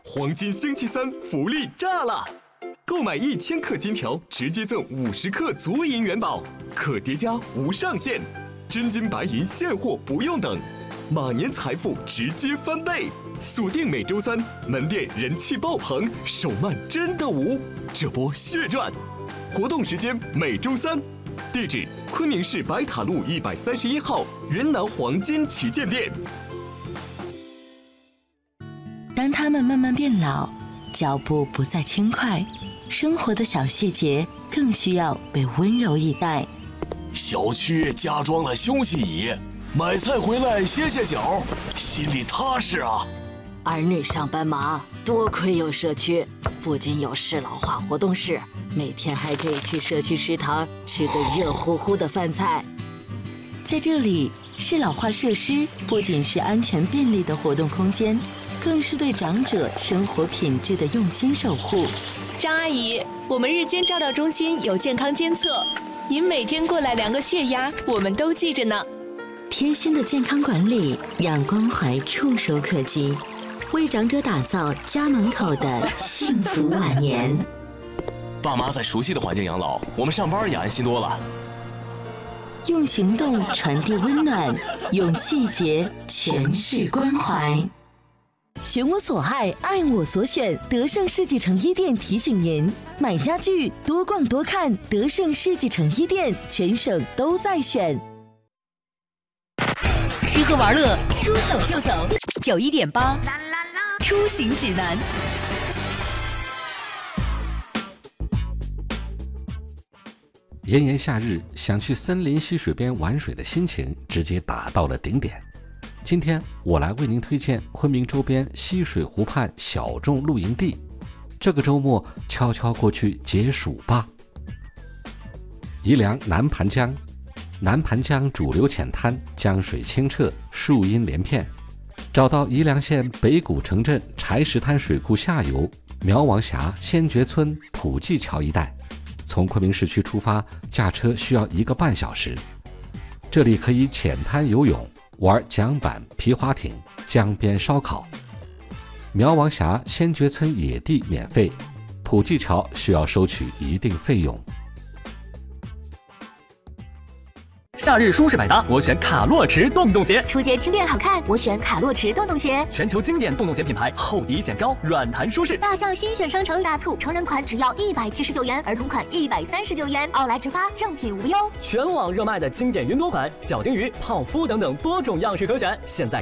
黄金星期三福利炸了！购买1000克金条，直接赠50克足银元宝，可叠加无上限，真金白银现货不用等，马年财富直接翻倍！锁定每周三，门店人气爆棚，手慢真的无，这波血赚！活动时间每周三，地址昆明市白塔路131号云南黄金旗舰店。 当他们慢慢变老，脚步不再轻快，生活的小细节更需要被温柔以待。 小区加装了休息椅，买菜回来歇歇脚，心里踏实啊。 儿女上班忙，多亏有社区，不仅有适老化活动室，每天还可以去社区食堂吃个热乎乎的饭菜。 在这里，适老化设施不仅是安全便利的活动空间，更是对长者生活品质的用心守护。 张阿姨，我们日间照料中心有健康监测，您每天过来量个血压，我们都记着呢。 贴心的健康管理，让关怀触手可及，为长者打造家门口的幸福晚年。 爸妈在熟悉的环境养老，我们上班也安心多了。 用行动传递温暖，用细节诠释关怀。 选我所爱，爱我所选。德胜世纪城一店提醒您：买家具多逛多看，德胜世纪城一店，全省都在选。 吃喝玩乐，说走就走。91.8，出行指南。 炎炎夏日，想去森林溪水边玩水的心情直接达到了顶点。今天我来为您推荐昆明周边溪水湖畔小众露营地，这个周末悄悄过去解暑吧。宜良南盘江，南盘江主流浅滩，江水清澈，树荫连片。找到宜良县北古城镇柴石滩水库下游苗王峡先觉村普济桥一带，从昆明市区出发，驾车需要1个半小时。这里可以浅滩游泳，玩桨板、皮划艇，江边烧烤。苗王峡先觉村野地免费，普济桥需要收取一定费用。 夏日舒适百搭，我选卡洛驰洞洞鞋。 出街轻便好看，我选卡洛驰洞洞鞋。 全球经典洞洞鞋品牌，厚底显高，软弹舒适。 大象新选商城大促，成人款只要179元，儿童款139元，奥莱直发，正品无忧。 全网热卖的经典云朵款，小金鱼、泡芙等等多种样式可选，现在